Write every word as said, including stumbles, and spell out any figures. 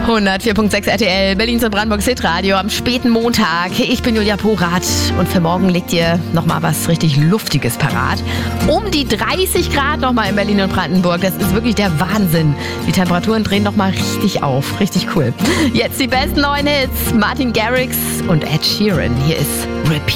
hundertvier Komma sechs R T L, Berlins und Brandenburgs Hitradio am späten Montag. Ich bin Julia Porath und für morgen liegt ihr nochmal was richtig Luftiges parat. Um die dreißig Grad nochmal in Berlin und Brandenburg. Das ist wirklich der Wahnsinn. Die Temperaturen drehen nochmal richtig auf. Richtig cool. Jetzt die besten neuen Hits. Martin Garrix und Ed Sheeran. Hier ist Repeat.